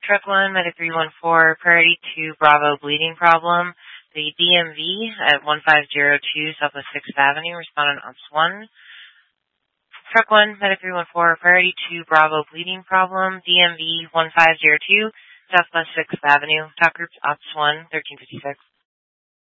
Truck 1, Medic 314, Priority 2, Bravo, bleeding problem. The DMV at 1502 Southwest 6th Avenue, respondent Ops 1. Truck 1, Medic 314, Priority 2, Bravo, bleeding problem. DMV 1502 Southwest 6th Avenue. Talk groups Ops 1, 1356.